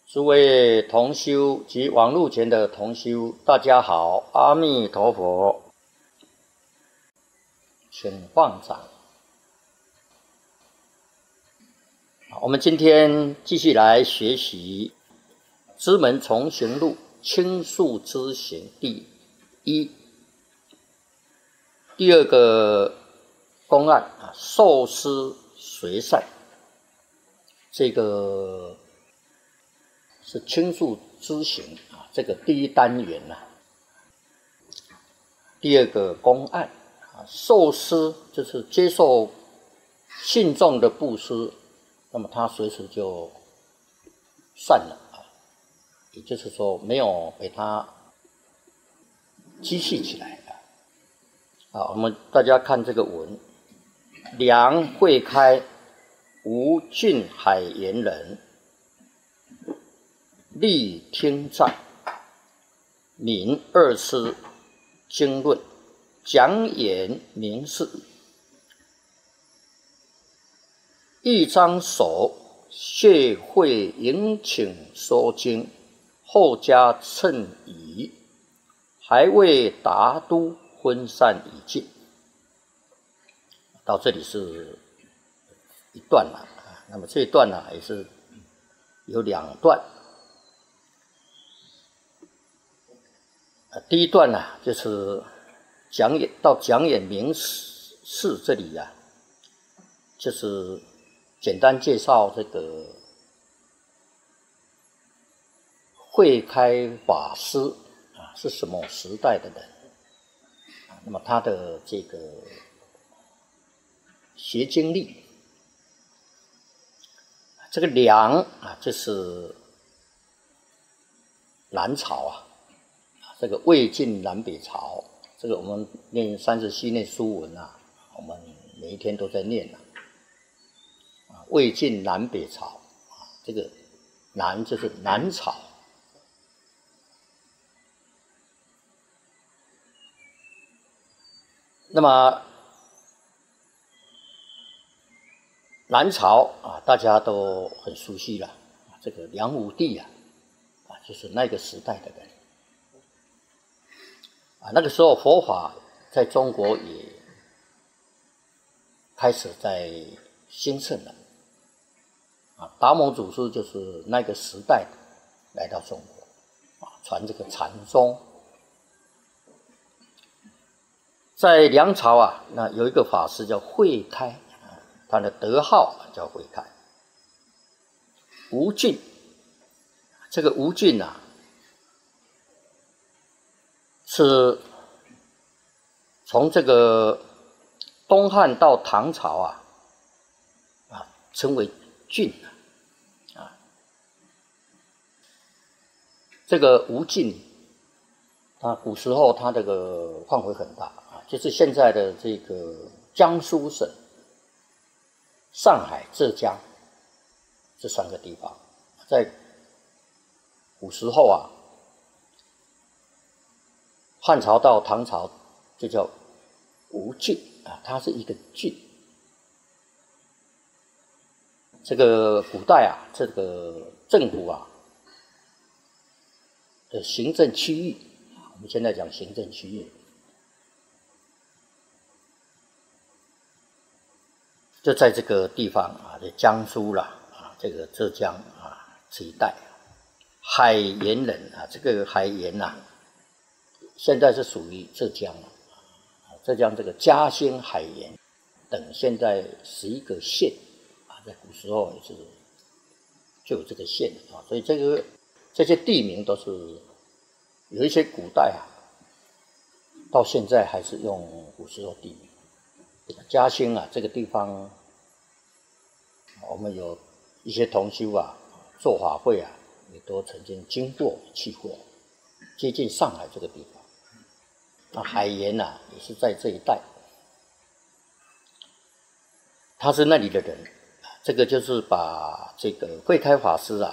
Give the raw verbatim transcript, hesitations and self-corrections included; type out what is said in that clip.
诸位同修及网络前的同修，大家好，阿弥陀佛，请放掌。我们今天继续来学习《知门重行录》轻述知行第一。第二个公案啊，受施随善，这个是轻述知行啊，这个第一单元呐、啊。第二个公案啊，受施就是接受信众的布施，那么他随时就散了啊，也就是说没有被他积蓄起来啊。好，我们大家看这个文，梁慧开，吴郡海盐人。力听赞，敏二师经论，讲演明示，一张手谢会迎请说经，后加称仪，还未达都，分散已尽。到这里是一段了，那么这一段呢也是有两段。第一段呢、啊，就是讲演到讲演明示这里呀、啊，就是简单介绍这个慧开法师啊是什么时代的人啊，那么他的这个学经历，这个梁啊，就是南朝啊。这个魏晋南北朝，这个我们念三十系念书文啊，我们每一天都在念啊。啊，魏晋南北朝啊，这个南就是南朝。那么南朝啊，大家都很熟悉了，这个梁武帝啊，啊，就是那个时代的人。啊，那个时候佛法在中国也开始在兴盛了。啊，达摩祖师就是那个时代来到中国，啊，传这个禅宗。在梁朝啊，那有一个法师叫慧开，他的德号叫慧开。吴郡，这个吴郡啊。是从这个东汉到唐朝啊，啊称为郡啊。这个吴郡，它古时候它这个范围很大啊，就是现在的这个江苏省、上海、浙江这三个地方，在古时候啊。汉朝到唐朝就叫吴郡啊，它是一个郡。这个古代啊，这个政府啊的行政区域，我们现在讲行政区域，就在这个地方啊，这江苏啦啊，这个浙江啊这一带，海盐人啊，这个海盐呐、啊。现在是属于浙江了，浙江这个嘉兴、海盐等现在十一个县啊，在古时候也是就有这个县啊，所以这个这些地名都是有一些古代啊，到现在还是用古时候地名。嘉兴啊，这个地方，我们有一些同修啊，做法会啊，也都曾经经过去过，接近上海这个地方。那海盐呐、啊，也是在这一带，他是那里的人，这个就是把这个慧开法师啊，